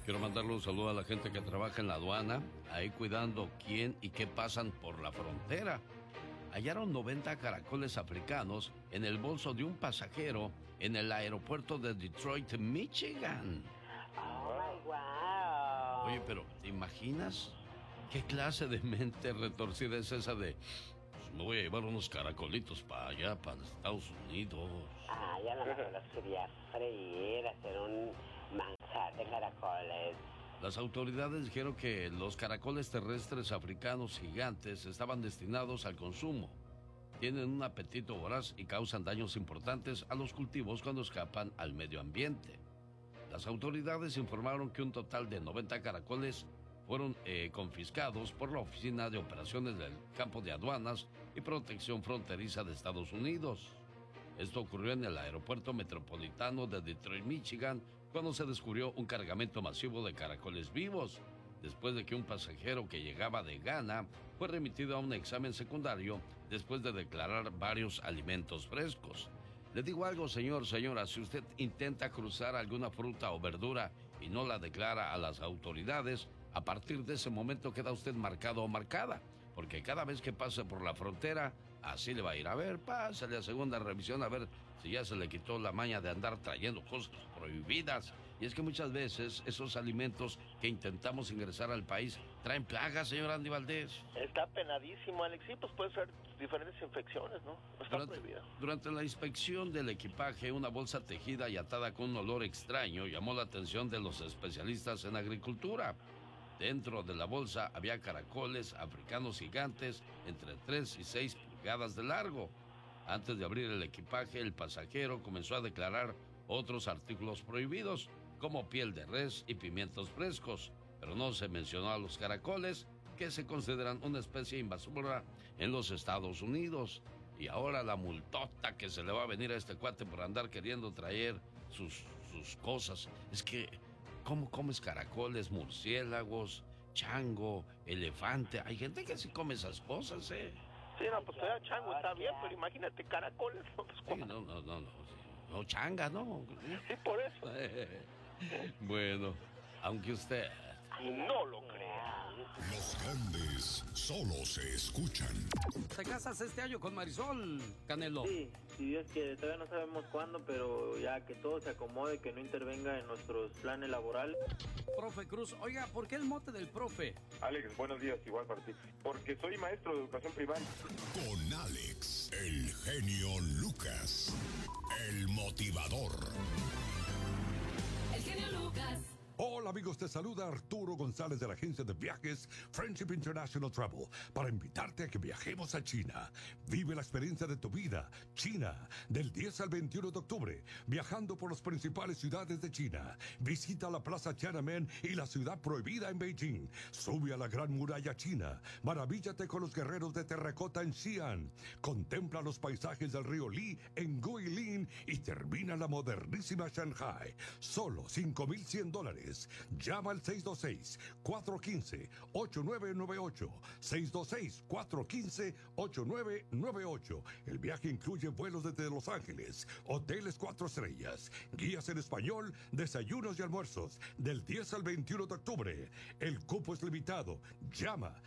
Quiero mandarle un saludo a la gente que trabaja en la aduana, ahí cuidando quién y qué pasan por la frontera. Hallaron 90 caracoles africanos en el bolso de un pasajero en el aeropuerto de Detroit, Michigan. Oh, my wow. Oye, pero ¿te imaginas qué clase de mente retorcida es esa de... Pues me voy a llevar unos caracolitos para allá, para Estados Unidos? Ah, ya no me los quería freír, hacer un manjar de caracoles. Las autoridades dijeron que los caracoles terrestres africanos gigantes estaban destinados al consumo. Tienen un apetito voraz y causan daños importantes a los cultivos cuando escapan al medio ambiente. Las autoridades informaron que un total de 90 caracoles fueron confiscados por la Oficina de Operaciones del Campo de Aduanas y Protección Fronteriza de Estados Unidos. Esto ocurrió en el aeropuerto metropolitano de Detroit, Michigan, cuando se descubrió un cargamento masivo de caracoles vivos, después de que un pasajero que llegaba de Ghana fue remitido a un examen secundario después de declarar varios alimentos frescos. Le digo algo, señora, si usted intenta cruzar alguna fruta o verdura y no la declara a las autoridades, a partir de ese momento queda usted marcado o marcada, porque cada vez que pase por la frontera, así le va a ir. A ver, pásale a segunda revisión a ver si ya se le quitó la maña de andar trayendo cosas prohibidas. Y es que muchas veces esos alimentos que intentamos ingresar al país traen plagas, señor Andy Valdés. Está penadísimo, Alex. Sí, pues puede ser diferentes infecciones, ¿no? Está prohibido. Durante la inspección del equipaje, una bolsa tejida y atada con un olor extraño llamó la atención de los especialistas en agricultura. Dentro de la bolsa había caracoles africanos gigantes entre 3 y 6 pulgadas de largo. Antes de abrir el equipaje, el pasajero comenzó a declarar otros artículos prohibidos, como piel de res y pimientos frescos, pero no se mencionó a los caracoles, que se consideran una especie invasora en los Estados Unidos. Y ahora la multota que se le va a venir a este cuate por andar queriendo traer sus cosas. Es que... ¿cómo comes caracoles, murciélagos, chango, elefante? Hay gente que sí come esas cosas, ¿eh? Sí, no, pues todavía chango está bien, pero imagínate caracoles. No, pues, sí, no, changa, ¿no? Sí, por eso. Bueno, aunque usted... no lo crea. Los grandes solo se escuchan. ¿Te casas este año con Marisol, Canelo? Sí, si Dios quiere, todavía no sabemos cuándo, pero ya que todo se acomode, que no intervenga en nuestros planes laborales. Profe Cruz, oiga, ¿por qué el mote del profe? Alex, buenos días, igual para ti. Porque soy maestro de educación primaria. Con Alex, el genio Lucas, el motivador. El genio Lucas. Hola amigos, te saluda Arturo González de la agencia de viajes Friendship International Travel para invitarte a que viajemos a China. Vive la experiencia de tu vida. China, del 10 al 21 de octubre, viajando por las principales ciudades de China. Visita la Plaza Tiananmen y la Ciudad Prohibida en Beijing. Sube a la Gran Muralla China. Maravíllate con los guerreros de terracota en Xi'an. Contempla los paisajes del río Li en Guilin y termina la modernísima Shanghai. Solo $5,100. Llama al 626-415-8998. 626-415-8998. El viaje incluye vuelos desde Los Ángeles, hoteles 4 estrellas, guías en español, desayunos y almuerzos, del 10 al 21 de octubre. El cupo es limitado. Llama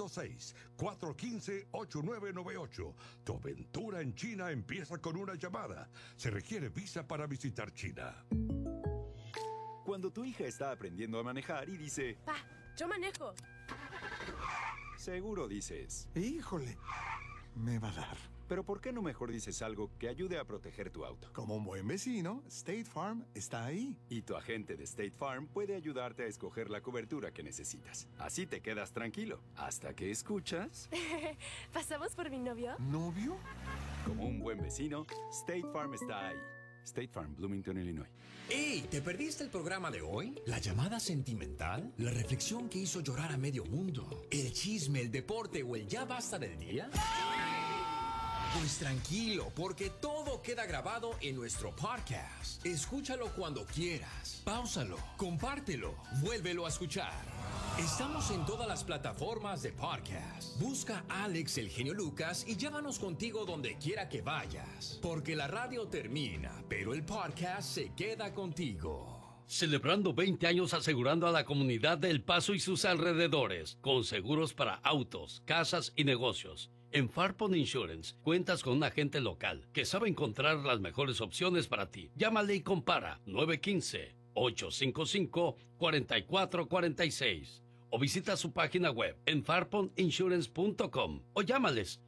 626-415-8998. Tu aventura en China empieza con una llamada. Se requiere visa para visitar China. Cuando tu hija está aprendiendo a manejar y dice... Pa, yo manejo. Seguro dices... Híjole, me va a dar. Pero ¿por qué no mejor dices algo que ayude a proteger tu auto? Como un buen vecino, State Farm está ahí. Y tu agente de State Farm puede ayudarte a escoger la cobertura que necesitas. Así te quedas tranquilo. Hasta que escuchas... ¿Pasamos por mi novio? ¿Novio? Como un buen vecino, State Farm está ahí. State Farm, Bloomington, Illinois. ¡Ey! ¿Te perdiste el programa de hoy? ¿La llamada sentimental? ¿La reflexión que hizo llorar a medio mundo? ¿El chisme, el deporte o el ya basta del día? Pues tranquilo, porque todo queda grabado en nuestro podcast. Escúchalo cuando quieras. Páusalo, compártelo, vuélvelo a escuchar. Estamos en todas las plataformas de podcast. Busca Alex el genio Lucas y llévanos contigo donde quiera que vayas. Porque la radio termina, pero el podcast se queda contigo. Celebrando 20 años asegurando a la comunidad de El Paso y sus alrededores, con seguros para autos, casas y negocios. En Farpon Insurance cuentas con un agente local que sabe encontrar las mejores opciones para ti. Llámale y compara 915-855-4446 o visita su página web en farponinsurance.com o llámales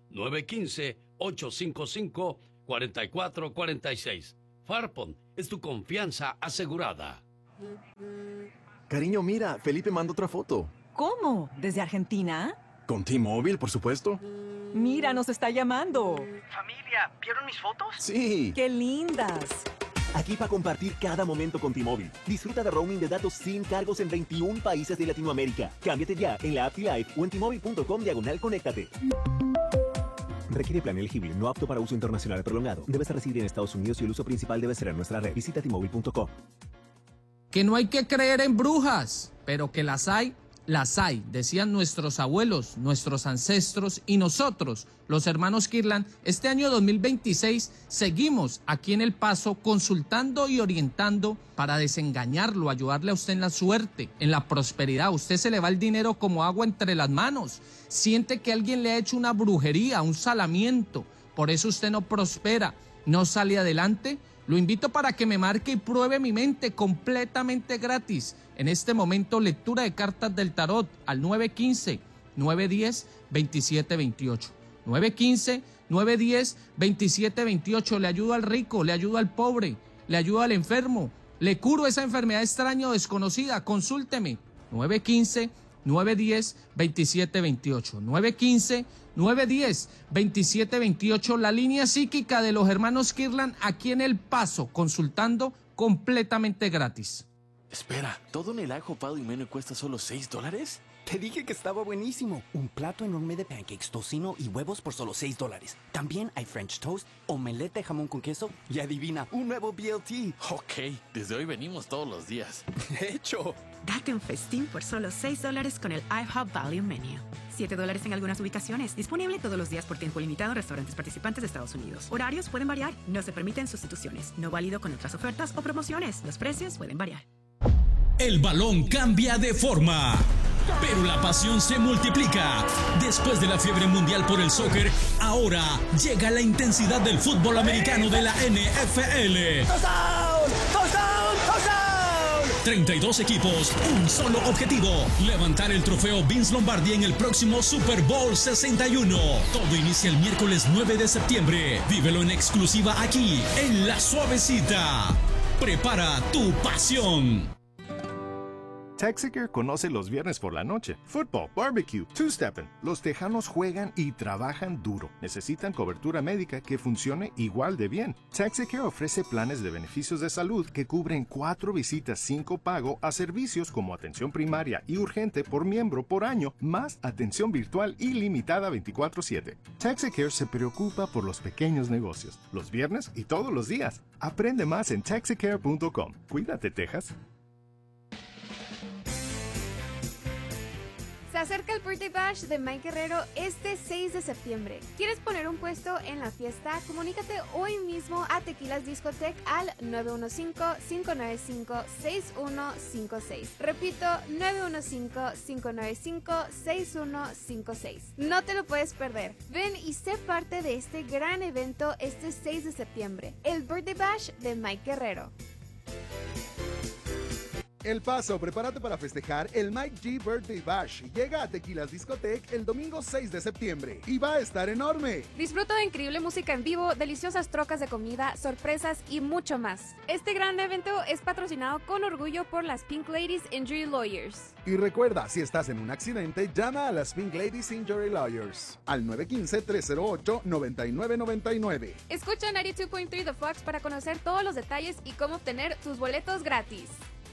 915-855-4446. Farpon es tu confianza asegurada. Cariño, mira, Felipe mandó otra foto. ¿Cómo? ¿Desde Argentina? Con T-Mobile, por supuesto. Mira, nos está llamando. Familia, ¿vieron mis fotos? Sí. ¡Qué lindas! Aquí para compartir cada momento con T-Mobile. Disfruta de roaming de datos sin cargos en 21 países de Latinoamérica. Cámbiate ya en la app T-Life o en T-Mobile.com/conéctate. Requiere plan elegible, no apto para uso internacional prolongado. Debes residir en Estados Unidos y el uso principal debe ser en nuestra red. Visita T-Mobile.com. Que no hay que creer en brujas, pero que las hay, decían nuestros abuelos, nuestros ancestros y nosotros, los hermanos Kirlan. Este año 2026 seguimos aquí en El Paso consultando y orientando para desengañarlo, ayudarle a usted en la suerte, en la prosperidad. A usted se le va el dinero como agua entre las manos. Siente que alguien le ha hecho una brujería, un salamiento. Por eso usted no prospera, no sale adelante. Lo invito para que me marque y pruebe mi mente completamente gratis. En este momento, lectura de cartas del tarot al 915-910-2728. 915-910-2728. Le ayudo al rico, le ayudo al pobre, le ayudo al enfermo. Le curo esa enfermedad extraña o desconocida. Consúlteme. 915-910-2728. 915-910-2728. La línea psíquica de los hermanos Kirlan aquí en El Paso, consultando completamente gratis. Espera, ¿todo en el ajo Pado y Menú cuesta solo $6? Te dije que estaba buenísimo. Un plato enorme de pancakes, tocino y huevos por solo $6. También hay French toast, omelette de jamón con queso y adivina, un nuevo BLT. Ok, desde hoy venimos todos los días. ¡Hecho! Date un festín por solo $6 con el IHOP Value Menu. $7 en algunas ubicaciones. Disponible todos los días por tiempo limitado en restaurantes participantes de Estados Unidos. Horarios pueden variar. No se permiten sustituciones. No válido con otras ofertas o promociones. Los precios pueden variar. El balón cambia de forma, pero la pasión se multiplica. Después de la fiebre mundial por el soccer, ahora llega la intensidad del fútbol americano de la NFL. ¡Touchdown! ¡Touchdown! ¡Touchdown! 32 equipos, un solo objetivo: levantar el trofeo Vince Lombardi en el próximo Super Bowl 61. Todo inicia el miércoles 9 de septiembre. Vívelo en exclusiva aquí, en La Suavecita. Prepara tu pasión. Texaker conoce los viernes por la noche. Football, barbecue, two-stepping. Los tejanos juegan y trabajan duro. Necesitan cobertura médica que funcione igual de bien. Texaker ofrece planes de beneficios de salud que cubren 4 visitas sin copago a servicios como atención primaria y urgente por miembro por año, más atención virtual ilimitada 24/7. Texaker se preocupa por los pequeños negocios, los viernes y todos los días. Aprende más en texacare.com. Cuídate, Texas. Se acerca el Birthday Bash de Mike Guerrero este 6 de septiembre. ¿Quieres poner un puesto en la fiesta? Comunícate hoy mismo a Tequilas Discotech al 915-595-6156. Repito, 915-595-6156. No te lo puedes perder. Ven y sé parte de este gran evento este 6 de septiembre. El Birthday Bash de Mike Guerrero. El Paso, prepárate para festejar el Mike G Birthday Bash. Llega a Tequilas Discotech el domingo 6 de septiembre y va a estar enorme. Disfruta de increíble música en vivo, deliciosas trocas de comida, sorpresas y mucho más. Este gran evento es patrocinado con orgullo por las Pink Ladies Injury Lawyers. Y recuerda, si estás en un accidente, llama a las Pink Ladies Injury Lawyers al 915-308-9999. Escucha 92.3 The Fox para conocer todos los detalles y cómo obtener tus boletos gratis.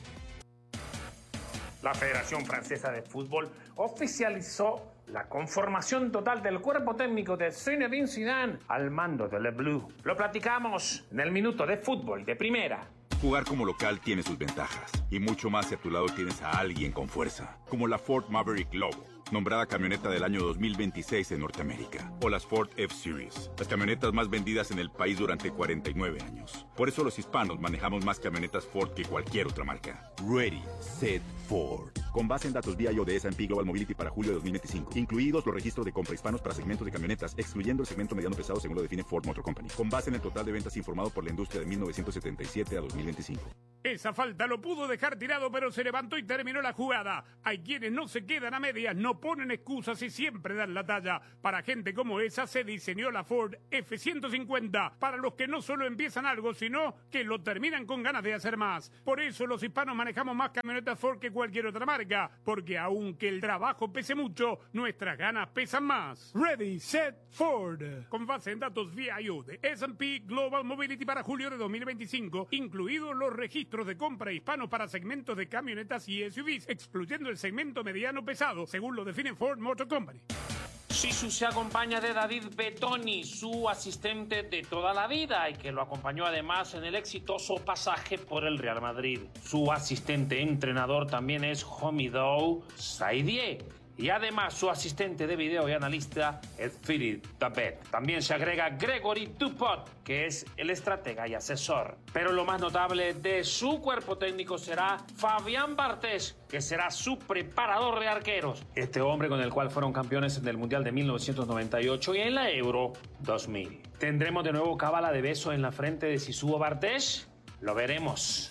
La Federación Francesa de Fútbol oficializó la conformación total del cuerpo técnico de Zinedine Zidane al mando de Le Bleu. Lo platicamos en el Minuto de Fútbol de Primera. Jugar como local tiene sus ventajas, y mucho más si a tu lado tienes a alguien con fuerza, como la Ford Maverick Lobo, nombrada camioneta del año 2026 en Norteamérica, o las Ford F-Series, las camionetas más vendidas en el país durante 49 años. Por eso los hispanos manejamos más camionetas Ford que cualquier otra marca. Ready, Set, Ford. Con base en datos VIO de S&P Global Mobility para julio de 2025, incluidos los registros de compra hispanos para segmentos de camionetas, excluyendo el segmento mediano pesado según lo define Ford Motor Company. Con base en el total de ventas informado por la industria de 1977 a 2025. Esa falta lo pudo dejar tirado, pero se levantó y terminó la jugada. Hay quienes no se quedan a medias, no ponen excusas y siempre dan la talla. Para gente como esa se diseñó la Ford F-150, para los que no solo empiezan algo, sino que lo terminan con ganas de hacer más. Por eso los hispanos manejamos más camionetas Ford que cualquier otra marca, porque aunque el trabajo pese mucho, nuestras ganas pesan más. Ready, Set, Ford. Con base en datos VIO de S&P Global Mobility para julio de 2025, incluidos los registros de compra hispanos para segmentos de camionetas y SUVs, excluyendo el segmento mediano pesado, según lo define Ford Motor Company. Sisu se acompaña de David Bettoni, su asistente de toda la vida y que lo acompañó además en el exitoso pasaje por el Real Madrid. Su asistente entrenador también es Hamidou Saidie. Y además su asistente de video y analista es Philip Tabet. También se agrega Gregory Dupont, que es el estratega y asesor. Pero lo más notable de su cuerpo técnico será Fabián Barthez, que será su preparador de arqueros. Este hombre con el cual fueron campeones en el Mundial de 1998 y en la Euro 2000. ¿Tendremos de nuevo cábala de beso en la frente de Sisu o Barthez? Lo veremos.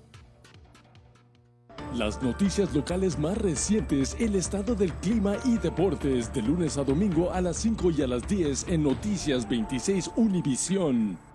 Las noticias locales más recientes, el estado del clima y deportes, de lunes a domingo a las 5 y a las 10 en Noticias 26 Univisión.